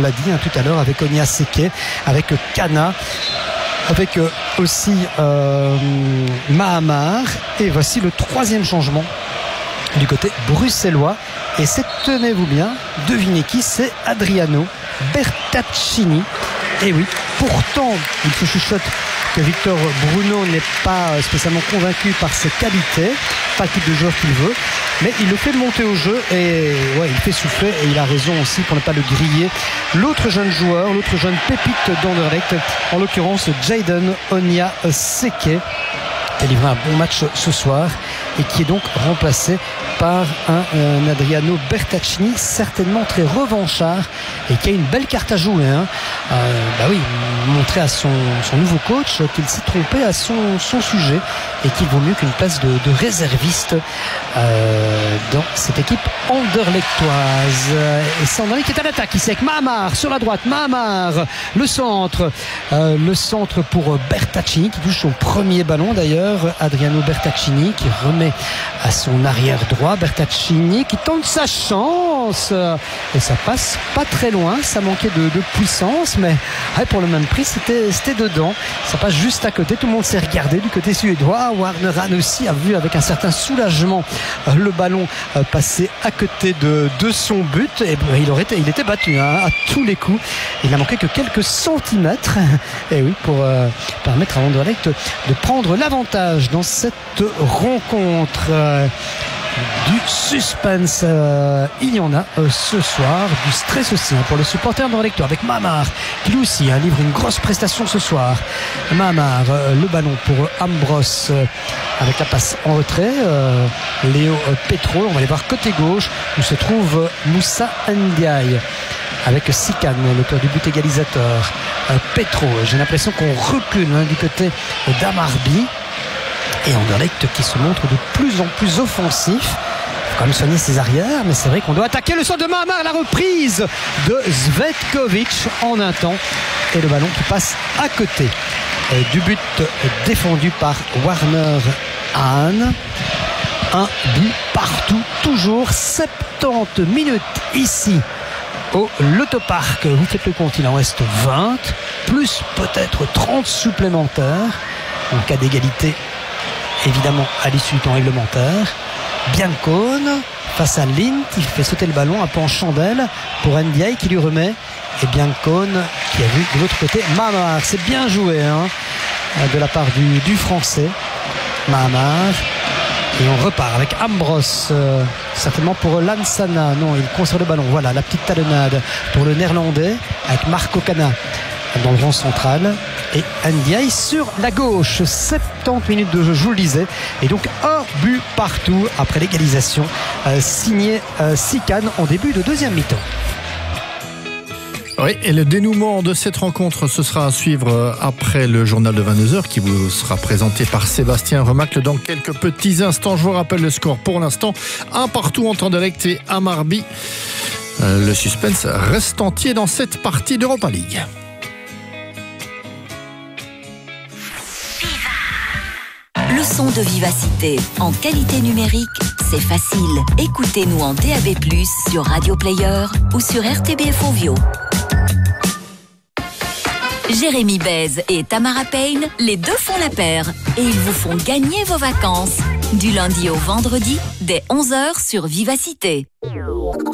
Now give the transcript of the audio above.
l'a dit tout à l'heure, avec Onia Seke, avec Kana, avec aussi Mahamar. Et voici le troisième changement du côté bruxellois. Et c'est, tenez-vous bien, devinez qui, c'est Adriano Bertaccini. Et oui, pourtant, il se chuchote que Victor Bruno n'est pas spécialement convaincu par ses qualités, pas le type de joueur qu'il veut, mais il le fait monter au jeu et ouais, il fait souffler, et il a raison aussi pour ne pas le griller. L'autre jeune joueur, l'autre jeune pépite d'Anderlecht, en l'occurrence Jayden Onia Seke, qui a livré un bon match ce soir et qui est donc remplacé par un Adriano Bertaccini, certainement très revanchard et qui a une belle carte à jouer. Oui, montrer à son nouveau coach qu'il s'est trompé à son sujet et qu'il vaut mieux qu'une place de réserviste dans cette équipe anderlechtoise. Et c'est Anderlecht qui est à l'attaque ici avec Mahamar sur la droite. Mahamar, le centre pour Bertaccini qui touche son premier ballon d'ailleurs. Adriano Bertaccini qui remet à son arrière droit. Bertaccini qui tente sa chance et ça passe pas très loin, ça manquait de puissance, mais pour le même prix c'était dedans, ça passe juste à côté. Tout le monde s'est regardé du côté suédois. Warner Hahn aussi a vu avec un certain soulagement le ballon passer à côté de son but, et il était battu à tous les coups. Il n'a manqué que quelques centimètres, et oui, pour permettre à Anderlecht de prendre l'avantage dans cette rencontre. Du suspense, il y en a ce soir, du stress aussi pour les supporters d'Anderlecht, avec Mahamar qui lui aussi livre une grosse prestation ce soir. Mahamar, le ballon pour Ambros avec la passe en retrait. Léo Petro, on va aller voir côté gauche où se trouve Moussa Ndiaye avec Sikan, l'auteur du but égalisateur. Petro, j'ai l'impression qu'on recule du côté d'Amarby. Et Anderlecht qui se montre de plus en plus offensif. Il faut quand même soigner ses arrières, mais c'est vrai qu'on doit attaquer le centre de Mahamar, la reprise de Zvetkovic en un temps, et le ballon qui passe à côté du but défendu par Warner Hahn. Un but partout, toujours 70 minutes ici au Lotopark. Vous faites le compte, il en reste 20 plus peut-être 30 supplémentaires en cas d'égalité, évidemment à l'issue du temps réglementaire. Biancone face à Lint, il fait sauter le ballon un peu en chandelle pour Ndiaye qui lui remet, et Biancone qui a vu de l'autre côté Mahamar. C'est bien joué de la part du français Mahamar. Et on repart avec Ambros, certainement pour Lansana. Non, il conserve le ballon. Voilà la petite talonnade pour le néerlandais avec Marco Kana dans le rang central et Ndiaye sur la gauche. 70 minutes de jeu, je vous le disais, et donc un but partout après l'égalisation signé Sikan en début de deuxième mi-temps. Oui, et le dénouement de cette rencontre, ce sera à suivre après le journal de 22h qui vous sera présenté par Sébastien Remacle dans quelques petits instants. Je vous rappelle le score pour l'instant, 1 partout entre Anderlecht et Amarby. Le suspense reste entier dans cette partie d'Europa League. Le son de Vivacité en qualité numérique, c'est facile. Écoutez-nous en DAB+, sur Radio Player ou sur RTBF Ovio. Jérémy Bèze et Tamara Payne, les deux font la paire et ils vous font gagner vos vacances. Du lundi au vendredi, dès 11h sur Vivacité.